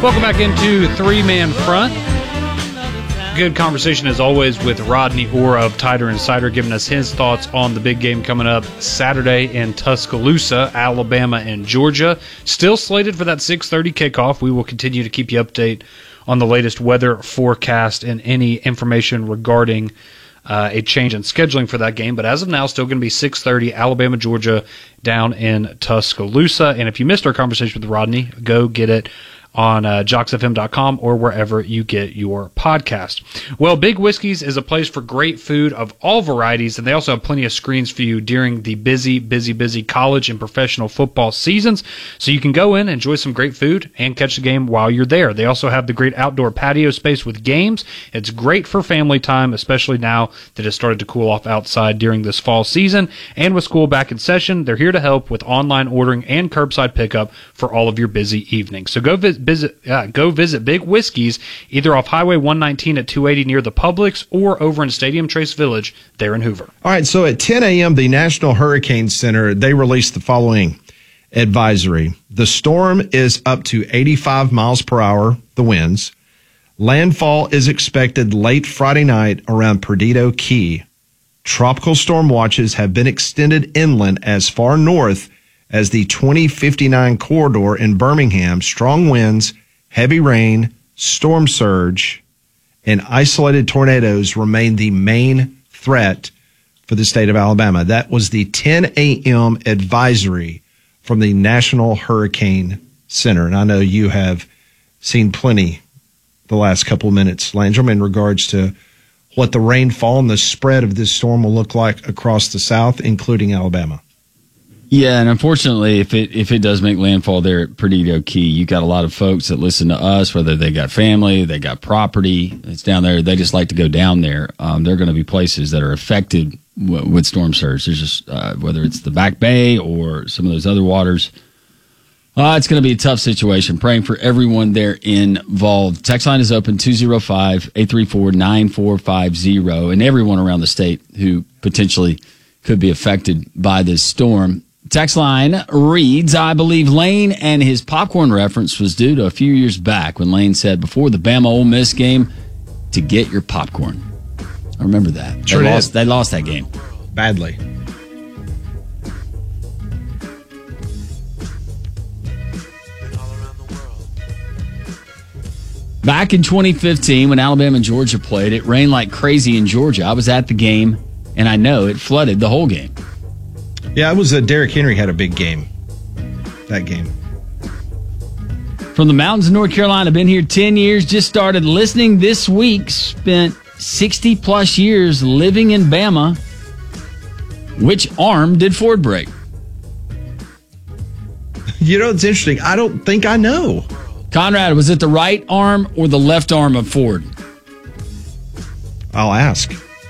Welcome back into Three-Man Front. Good conversation as always with Rodney Orr of Tider Insider, giving us his thoughts on the big game coming up Saturday in Tuscaloosa, Alabama and Georgia. Still slated for that 6:30 kickoff. We will continue to keep you updated on the latest weather forecast and any information regarding a change in scheduling for that game. But as of now, still going to be 6:30, Alabama, Georgia, down in Tuscaloosa. And if you missed our conversation with Rodney, go get it on JocksFM.com or wherever you get your podcast. Well, Big Whiskey's is a place for great food of all varieties, and they also have plenty of screens for you during the busy college and professional football seasons. So you can go in, enjoy some great food, and catch the game while you're there. They also have the great outdoor patio space with games. It's great for family time, especially now that it's started to cool off outside during this fall season. And with school back in session, they're here to help with online ordering and curbside pickup for all of your busy evenings. So go visit Big Whiskey's either off Highway 119 at 280 near the Publix or over in Stadium Trace Village there in Hoover. All right, so at 10 a.m., the National Hurricane Center, they released the following advisory. The storm is up to 85 miles per hour, the winds. Landfall is expected late Friday night around Perdido Key. Tropical storm watches have been extended inland as far north as the 2059 corridor in Birmingham. Strong winds, heavy rain, storm surge, and isolated tornadoes remain the main threat for the state of Alabama. That was the 10 a.m. advisory from the National Hurricane Center. And I know you have seen plenty the last couple of minutes, Landrum, in regards to what the rainfall and the spread of this storm will look like across the South, including Alabama. Yeah, and unfortunately, if it does make landfall there at Perdido Key, you got a lot of folks that listen to us, whether they got family, they got property that's down there, they just like to go down there. There are going to be places that are affected with storm surge. There's just whether it's the Back Bay or some of those other waters. It's going to be a tough situation. Praying for everyone there involved. Text line is open 205-834-9450, and everyone around the state who potentially could be affected by this storm. Text line reads, I believe Lane and his popcorn reference was due to a few years back when Lane said before the Bama Ole Miss game to get your popcorn. I remember that. Sure They lost that game. Badly. Back in 2015 when Alabama and Georgia played, it rained like crazy in Georgia. I was at the game, and I know it flooded the whole game. Yeah, it was Derrick Henry had a big game, that game. From the mountains of North Carolina, been here 10 years, just started listening this week, spent 60-plus years living in Bama. Which arm did Ford break? You know, it's interesting. I don't think I know. Conrad, was it the right arm or the left arm of Ford? I'll ask.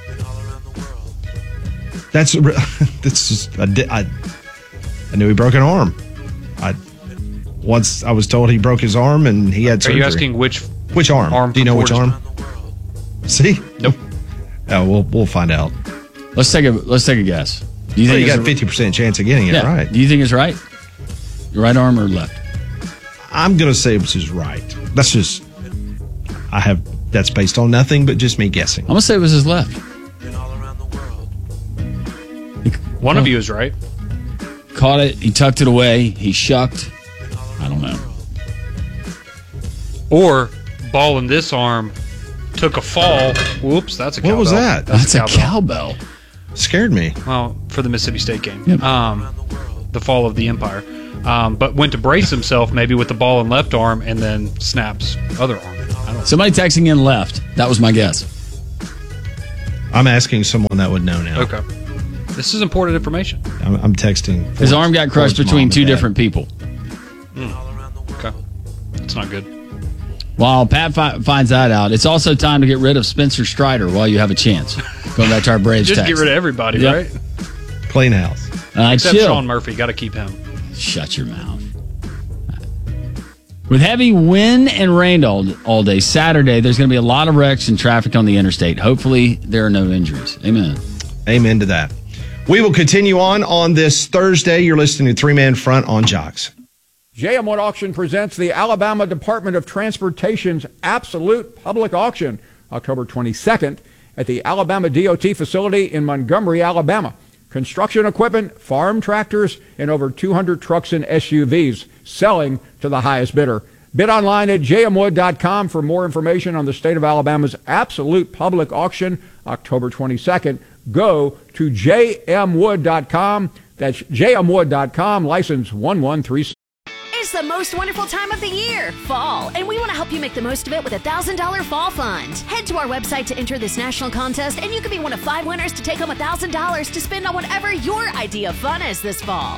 That's just, I knew he broke an arm. Once I was told he broke his arm and he had surgery. Are you asking which arm? Do you know which arm? See? Nope. Oh, we'll find out. Let's take a guess. Do you think you got a 50% chance of getting it right. Do you think it's right? Your right arm or left? I'm going to say it was his right. That's based on nothing but just me guessing. I'm going to say it was his left. One of you is right. Caught it. He tucked it away. He shucked. I don't know. Or ball in this arm took a fall. Whoops, that's a cowbell. What was that? That's a cowbell. Scared me. Well, for the Mississippi State game. Yep. The fall of the Empire. But went to brace himself maybe with the ball in left arm and then snaps other arm. I don't Somebody texting in left. That was my guess. I'm asking someone that would know now. Okay. This is important information. I'm texting. His arm got crushed between two different people. Okay. That's not good. While Pat finds that out, it's also time to get rid of Spencer Strider while you have a chance. Going back to our Braves Just text. get rid of everybody, Yep. right? Plain house. Except chill. Sean Murphy. Got to keep him. Shut your mouth. With heavy wind and rain all day Saturday, there's going to be a lot of wrecks and traffic on the interstate. Hopefully, there are no injuries. Amen. Amen to that. We will continue on this Thursday. You're listening to Three Man Front on Jocks. J.M. Wood Auction presents the Alabama Department of Transportation's Absolute Public Auction, October 22nd, at the Alabama DOT facility in Montgomery, Alabama. Construction equipment, farm tractors, and over 200 trucks and SUVs selling to the highest bidder. Bid online at jmwood.com for more information on the state of Alabama's Absolute Public Auction, October 22nd. Go to jmwood.com. That's jmwood.com, license 1136. It's the most wonderful time of the year, fall, and we want to help you make the most of it with a $1,000 fall fund. Head to our website to enter this national contest, and you could be one of 5 winners to take home $1,000 to spend on whatever your idea of fun is this fall.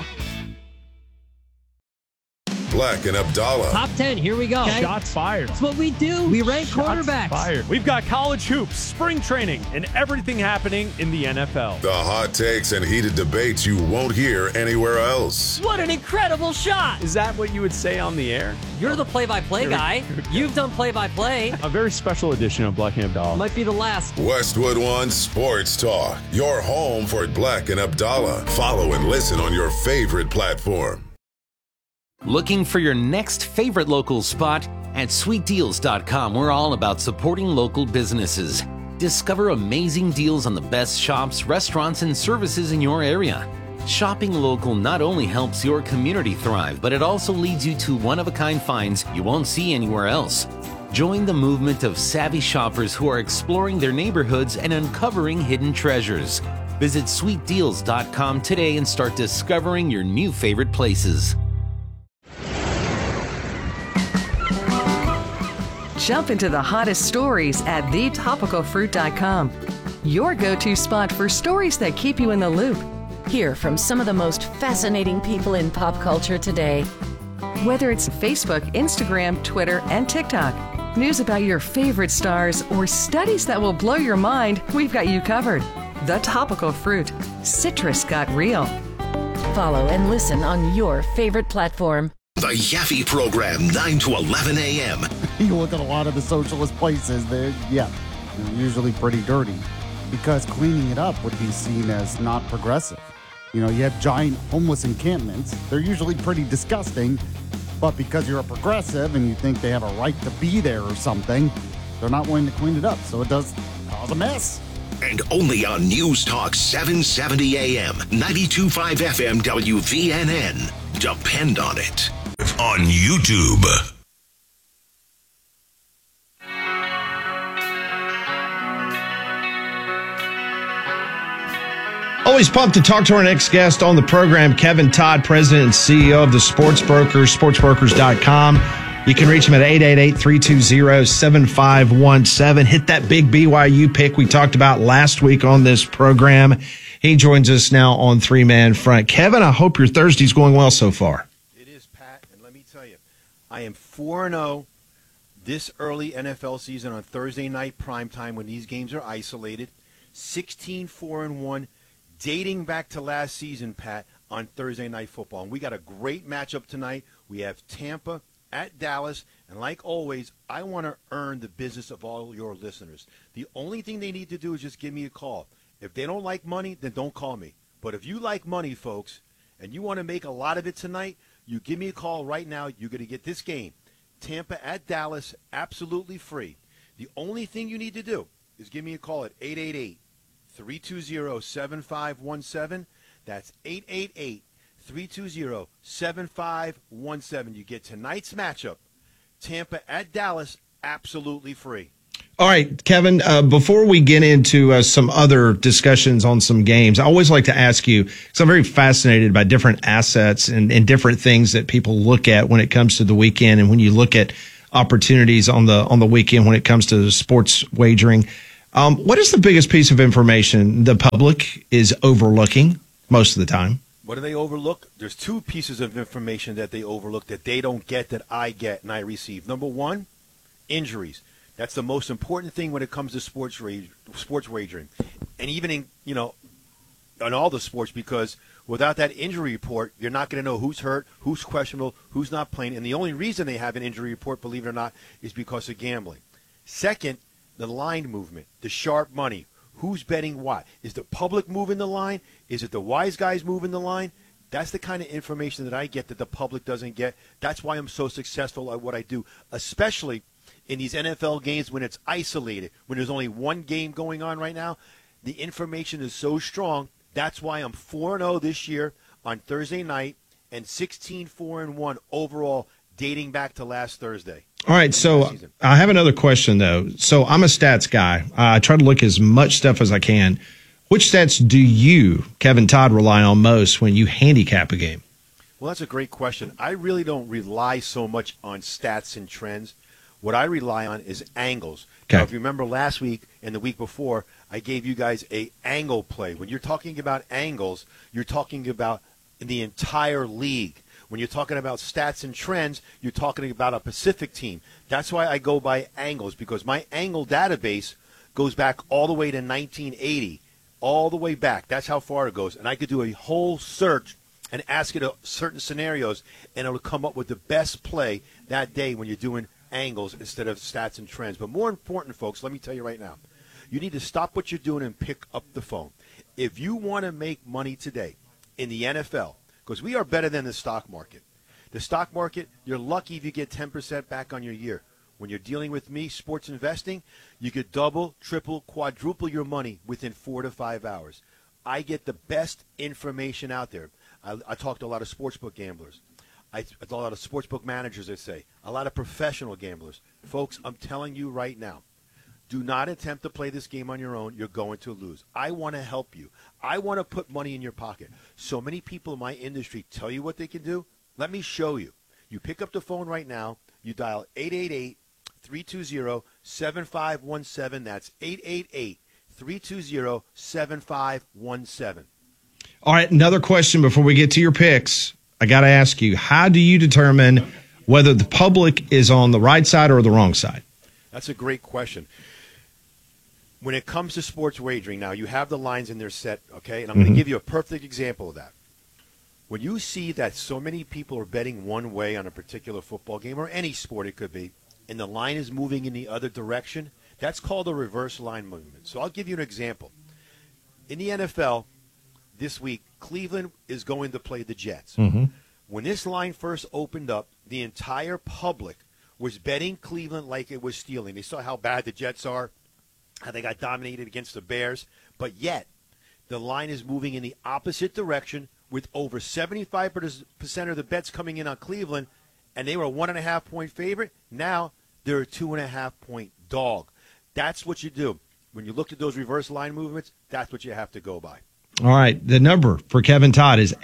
Black and Abdallah. Top 10, here we go. Okay. Shots fired. That's what we do. We rank quarterbacks. Fired. We've got college hoops, spring training, and everything happening in the NFL. The hot takes and heated debates you won't hear anywhere else. What an incredible shot. Is that what you would say on the air? You're the play-by-play guy. You've done play-by-play. A very special edition of Black and Abdallah. Might be the last. Westwood One Sports Talk. Your home for Black and Abdallah. Follow and listen on your favorite platform. Looking for your next favorite local spot? At sweetdeals.com, we're all about supporting local businesses. Discover amazing deals on the best shops, restaurants, and services in your area. Shopping local not only helps your community thrive, but it also leads you to one-of-a-kind finds you won't see anywhere else. Join the movement of savvy shoppers who are exploring their neighborhoods and uncovering hidden treasures. Visit sweetdeals.com today and start discovering your new favorite places. Jump into the hottest stories at thetopicalfruit.com. Your go-to spot for stories that keep you in the loop. Hear from some of the most fascinating people in pop culture today. Whether it's Facebook, Instagram, Twitter, and TikTok, news about your favorite stars, or studies that will blow your mind, we've got you covered. The Topical Fruit. Citrus got real. Follow and listen on your favorite platform. The Yaffe Program, 9 to 11 a.m. You look at a lot of the socialist places, they're usually pretty dirty because cleaning it up would be seen as not progressive. You know, you have giant homeless encampments. They're usually pretty disgusting, but because you're a progressive and you think they have a right to be there or something, they're not willing to clean it up. So it does cause a mess. And only on News Talk 770 AM, 92.5 FM WVNN. Depend on it. On YouTube. Always pumped to talk to our next guest on the program, Kevin Todd, President and CEO of the Sports Brokers, sportsbrokers.com. You can reach him at 888-320-7517. Hit that big BYU pick we talked about last week on this program. He joins us now on Three Man Front. Kevin, I hope your Thursday's going well so far. It is, Pat, and let me tell you, I am 4-0 this early NFL season on Thursday night primetime when these games are isolated. 16-4-1, dating back to last season, Pat, on Thursday Night Football. And we got a great matchup tonight. We have Tampa at Dallas, and like always, I want to earn the business of all your listeners. The only thing they need to do is just give me a call. If they don't like money, then don't call me. But if you like money, folks, and you want to make a lot of it tonight, you give me a call right now. You're going to get this game, Tampa at Dallas, absolutely free. The only thing you need to do is give me a call at 888-320-7517. That's 888-320-7517. You get tonight's matchup, Tampa at Dallas, absolutely free. All right, Kevin, before we get into some other discussions on some games, I always like to ask you, because I'm very fascinated by different assets and different things that people look at when it comes to the weekend, and when you look at opportunities on the weekend when it comes to sports wagering. What is the biggest piece of information the public is overlooking most of the time? What do they overlook? There's two pieces of information that they overlook that they don't get that I get and I receive. Number one, injuries. That's the most important thing when it comes to sports wagering, and even in all the sports, because without that injury report, you're not going to know who's hurt, who's questionable, who's not playing. And the only reason they have an injury report, believe it or not, is because of gambling. Second, the line movement, the sharp money. Who's betting what? Is the public moving the line? Is it the wise guys moving the line? That's the kind of information that I get that the public doesn't get. That's why I'm so successful at what I do, especially in these NFL games when it's isolated, when there's only one game going on right now. The information is so strong. That's why I'm 4-0 this year on Thursday night and 16-4-1 overall dating back to last Thursday. All right, so I have another question, though. So I'm a stats guy. I try to look as much stuff as I can. Which stats do you, Kevin Todd, rely on most when you handicap a game? Well, that's a great question. I really don't rely so much on stats and trends. What I rely on is angles. Okay. Now, if you remember last week and the week before, I gave you guys a angle play. When you're talking about angles, you're talking about the entire league. When you're talking about stats and trends, you're talking about a Pacific team. That's why I go by angles, because my angle database goes back all the way to 1980, all the way back. That's how far it goes. And I could do a whole search and ask it certain scenarios, and it'll come up with the best play that day when you're doing angles instead of stats and trends. But more important, folks, let me tell you right now, you need to stop what you're doing and pick up the phone. If you want to make money today in the NFL, because we are better than the stock market. The stock market, you're lucky if you get 10% back on your year. When you're dealing with me, sports investing, you could double, triple, quadruple your money within 4 to 5 hours. I get the best information out there. I talk to a lot of sportsbook gamblers. A lot of sportsbook managers, I say, a lot of professional gamblers. Folks, I'm telling you right now, do not attempt to play this game on your own. You're going to lose. I want to help you. I want to put money in your pocket. So many people in my industry tell you what they can do. Let me show you. You pick up the phone right now. You dial 888-320-7517. That's 888-320-7517. All right, another question before we get to your picks. I got to ask you, how do you determine whether the public is on the right side or the wrong side? That's a great question. When it comes to sports wagering, now you have the lines in their set, okay? And I'm going to give you a perfect example of that. When you see that so many people are betting one way on a particular football game, or any sport it could be, and the line is moving in the other direction, that's called a reverse line movement. So I'll give you an example. In the NFL, this week, Cleveland is going to play the Jets. When this line first opened up, the entire public was betting Cleveland like it was stealing. They saw how bad the Jets are, how they got dominated against the Bears. But yet, the line is moving in the opposite direction with over 75% of the bets coming in on Cleveland, and they were a 1.5-point favorite. Now they're a 2.5-point dog. That's what you do. When you look at those reverse line movements, that's what you have to go by. All right. The number for Kevin Todd is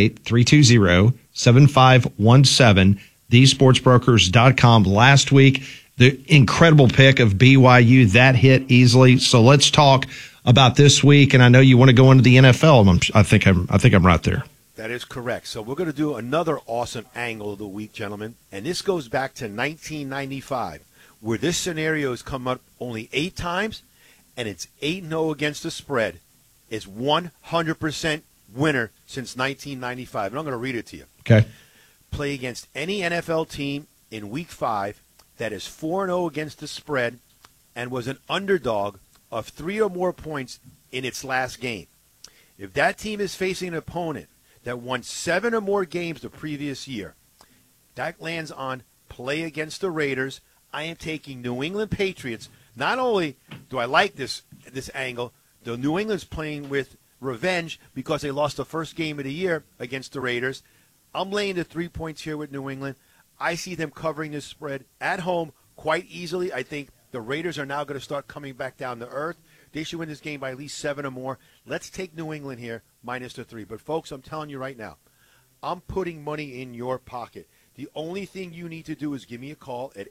888-320-7517, thesportsbrokers.com. Last week, the incredible pick of BYU, that hit easily. So let's talk about this week. And I know you want to go into the NFL. I think I'm right there. That is correct. So we're going to do another awesome angle of the week, gentlemen. And this goes back to 1995, where this scenario has come up only 8 times, and it's 8-0 against the spread. It's 100% winner since 1995. And I'm going to read it to you. Okay. Play against any NFL team in Week 5 that is 4-0 against the spread and was an underdog of 3 or more points in its last game. If that team is facing an opponent that won 7 or more games the previous year, that lands on play against the Raiders. I am taking New England Patriots. Not only do I like this angle, the New England's playing with revenge because they lost the first game of the year against the Raiders. I'm laying the 3 points here with New England. I see them covering this spread at home quite easily. I think the Raiders are now going to start coming back down to earth. They should win this game by at least 7 or more. Let's take New England here, minus the 3. But, folks, I'm telling you right now, I'm putting money in your pocket. The only thing you need to do is give me a call at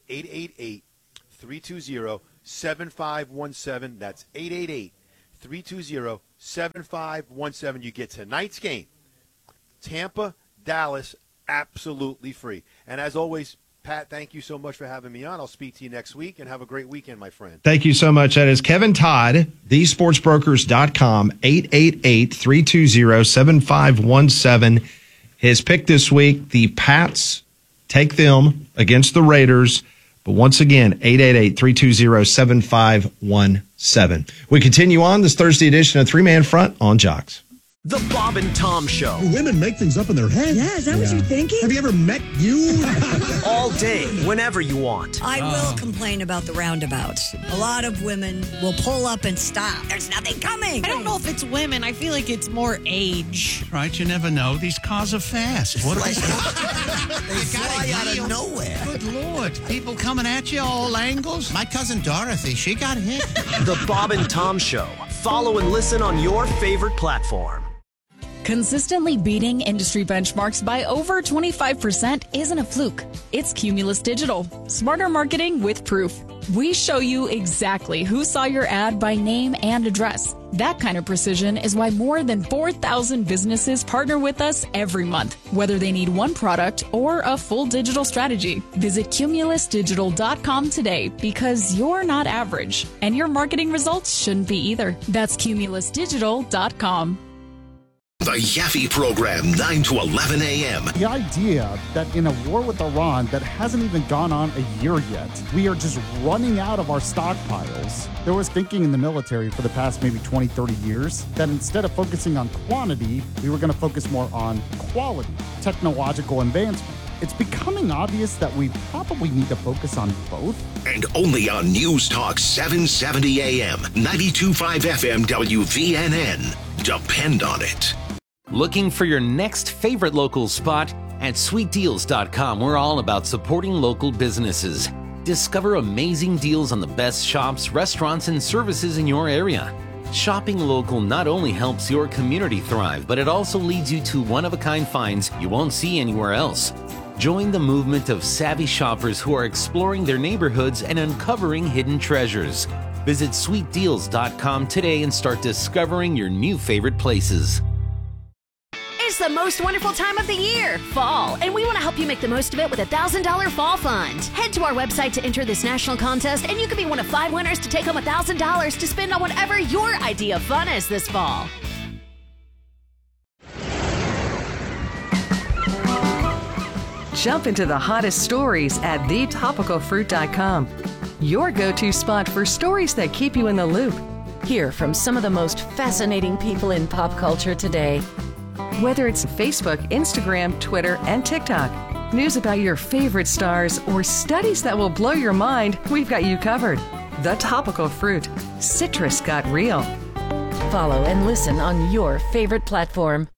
888-320-7517. That's 888-320-7517. You get tonight's game. Tampa, Dallas, absolutely free. And as always, Pat, thank you so much for having me on. I'll speak to you next week, and have a great weekend, my friend. Thank you so much. That is Kevin Todd, thesportsbrokers.com, 888-320-7517. His pick this week, the Pats take them against the Raiders. But once again, 888-320-7517. We continue on this Thursday edition of Three Man Front on Jocks. The Bob and Tom Show. Women make things up in their head. Yeah, is that what you're thinking? Have you ever met you? All day, whenever you want. I will complain about the roundabouts. A lot of women will pull up and stop. There's nothing coming. I don't know if it's women. I feel like it's more age. Right, you never know. These cars are fast. What are They fly out of nowhere. Good Lord. People coming at you all angles. My cousin Dorothy, she got hit. The Bob and Tom Show. Follow and listen on your favorite platform. Consistently beating industry benchmarks by over 25% isn't a fluke. It's Cumulus Digital. Smarter marketing with proof. We show you exactly who saw your ad by name and address. That kind of precision is why more than 4,000 businesses partner with us every month, whether they need one product or a full digital strategy. Visit cumulusdigital.com today because you're not average, and your marketing results shouldn't be either. That's cumulusdigital.com. The Yaffe Program, 9 to 11 a.m. The idea that in a war with Iran that hasn't even gone on a year yet, we are just running out of our stockpiles. There was thinking in the military for the past maybe 20, 30 years that instead of focusing on quantity, we were going to focus more on quality, technological advancement. It's becoming obvious that we probably need to focus on both. And only on News Talk 770 AM, 92.5 FM WVNN. Depend on it. Looking for your next favorite local spot? At sweetdeals.com, we're all about supporting local businesses. Discover amazing deals on the best shops, restaurants, and services in your area. Shopping local not only helps your community thrive, but it also leads you to one-of-a-kind finds you won't see anywhere else. Join the movement of savvy shoppers who are exploring their neighborhoods and uncovering hidden treasures. Visit sweetdeals.com today and start discovering your new favorite places. It's the most wonderful time of the year, fall, and we want to help you make the most of it with a $1,000 fall fund. Head to our website to enter this national contest, and you could be one of 5 winners to take home $1,000 to spend on whatever your idea of fun is this fall. Jump into the hottest stories at thetopicalfruit.com. Your go-to spot for stories that keep you in the loop. Hear from some of the most fascinating people in pop culture today. Whether it's Facebook, Instagram, Twitter, and TikTok, news about your favorite stars, or studies that will blow your mind, we've got you covered. The Topical Fruit. Citrus got real. Follow and listen on your favorite platform.